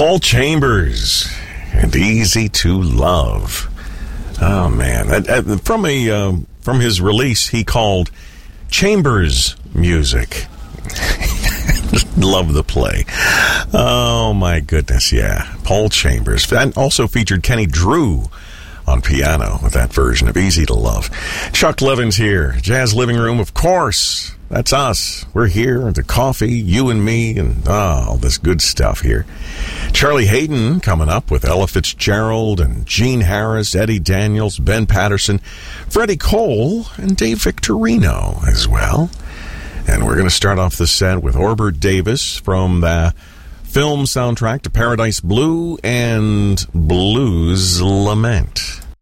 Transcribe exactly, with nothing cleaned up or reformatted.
Paul Chambers and Easy to Love. Oh, man. From a um, from his release, he called Chambers Music. Love the play. Oh, my goodness, yeah. Paul Chambers. And also featured Kenny Drew on piano with that version of Easy to Love. Chuck Levin's here. Jazz Living Room, of course. That's us. We're here. The coffee, you and me, and oh, all this good stuff here. Charlie Hayden coming up with Ella Fitzgerald and Gene Harris, Eddie Daniels, Ben Patterson, Freddie Cole, and Dave Victorino as well. And we're going to start off the set with Orbert Davis from the film soundtrack to Paradise Blue and Blues Lament.